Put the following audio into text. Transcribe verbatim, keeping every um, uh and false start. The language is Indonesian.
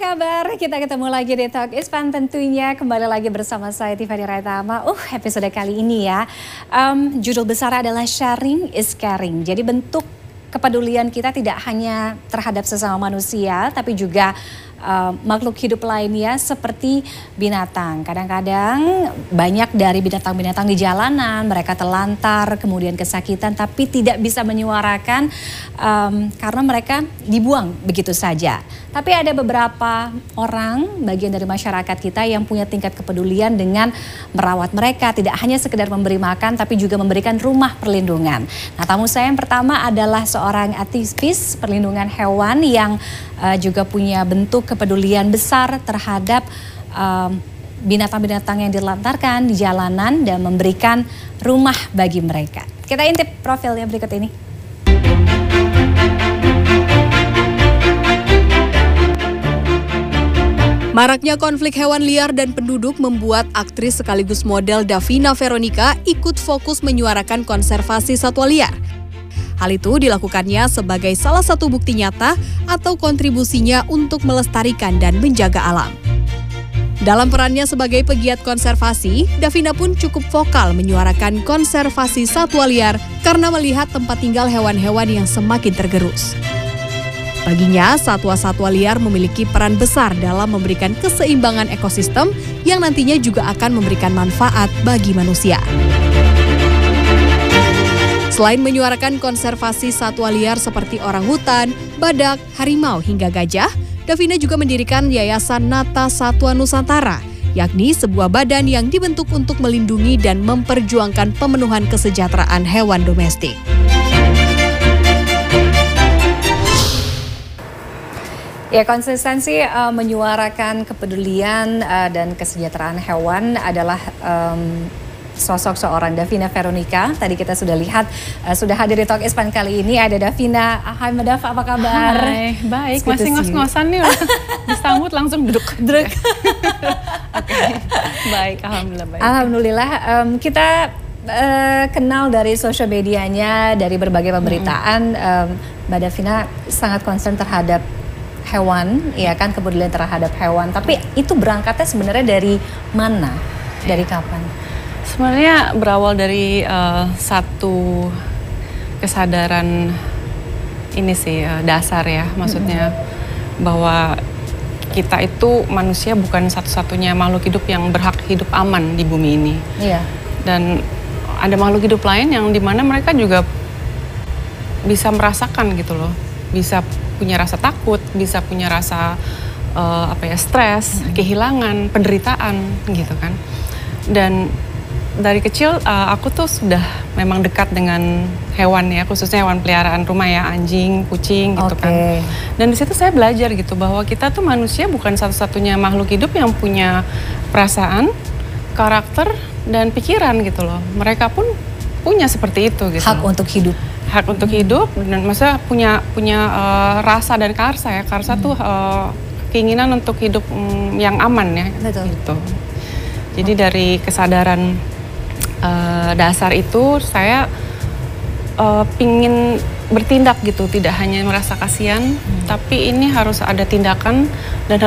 kabar? Kita ketemu lagi di Talk is Fun tentunya. Kembali lagi bersama saya Tiffany Raitama. Uh, episode kali ini ya, um, judul besar adalah Sharing is Caring. Jadi bentuk kepedulian kita tidak hanya terhadap sesama manusia, tapi juga uh, makhluk hidup lainnya seperti binatang. Kadang-kadang banyak dari binatang-binatang di jalanan, mereka terlantar, kemudian kesakitan, tapi tidak bisa menyuarakan um, karena mereka dibuang begitu saja. Tapi ada beberapa orang, bagian dari masyarakat kita yang punya tingkat kepedulian dengan merawat mereka. Tidak hanya sekedar memberi makan, tapi juga memberikan rumah perlindungan. Nah, tamu saya yang pertama adalah seorang aktivis perlindungan hewan yang uh, juga punya bentuk kepedulian besar terhadap binatang-binatang um, yang dilantarkan di jalanan dan memberikan rumah bagi mereka. Kita intip profilnya berikut ini. Maraknya konflik hewan liar dan penduduk membuat aktris sekaligus model Davina Veronica ikut fokus menyuarakan konservasi satwa liar. Hal itu dilakukannya sebagai salah satu bukti nyata atau kontribusinya untuk melestarikan dan menjaga alam. Dalam perannya sebagai pegiat konservasi, Davina pun cukup vokal menyuarakan konservasi satwa liar karena melihat tempat tinggal hewan-hewan yang semakin tergerus. Baginya, satwa-satwa liar memiliki peran besar dalam memberikan keseimbangan ekosistem yang nantinya juga akan memberikan manfaat bagi manusia. Selain menyuarakan konservasi satwa liar seperti orangutan, badak, harimau hingga gajah, Davina juga mendirikan Yayasan Nata Satwa Nusantara, yakni sebuah badan yang dibentuk untuk melindungi dan memperjuangkan pemenuhan kesejahteraan hewan domestik. Ya, konsistensi uh, menyuarakan kepedulian uh, dan kesejahteraan hewan adalah um, sosok seorang Davina Veronica. Tadi kita sudah lihat, uh, sudah hadir di Talk is Fun kali ini ada Davina. Hai Dav, apa kabar? Hai, baik. Masih ngos-ngosan nih, disambut langsung duduk. Duduk. Oke, baik. Alhamdulillah baik. Alhamdulillah, um, kita uh, kenal dari sosial medianya, dari berbagai pemberitaan. Hmm. um, Mbak Davina sangat concern terhadap hewan, ya kan, kepedulian terhadap hewan. Tapi itu berangkatnya sebenarnya dari mana? Dari kapan? Sebenarnya berawal dari uh, satu kesadaran ini sih, uh, dasar ya, maksudnya mm-hmm. bahwa kita itu manusia bukan satu-satunya makhluk hidup yang berhak hidup aman di bumi ini. Iya. Dan ada makhluk hidup lain yang dimana mereka juga bisa merasakan gitu loh, bisa punya rasa takut, bisa punya rasa uh, apa ya, stres, mm-hmm. kehilangan, penderitaan gitu kan. Dan dari kecil uh, aku tuh sudah memang dekat dengan hewan ya, khususnya hewan peliharaan rumah ya, anjing, kucing gitu okay. kan. Dan di situ saya belajar gitu bahwa kita tuh manusia bukan satu-satunya makhluk hidup yang punya perasaan, karakter dan pikiran gitu loh. Mereka pun punya seperti itu gitu. Hak untuk hidup. Hak untuk hidup dan maksudnya punya punya uh, rasa dan karsa ya. Karsa hmm. tuh uh, keinginan untuk hidup um, yang aman ya. Betul. Gitu. Jadi okay. dari kesadaran uh, dasar itu saya uh, pingin bertindak gitu, tidak hanya merasa kasihan, hmm. tapi ini harus ada tindakan dan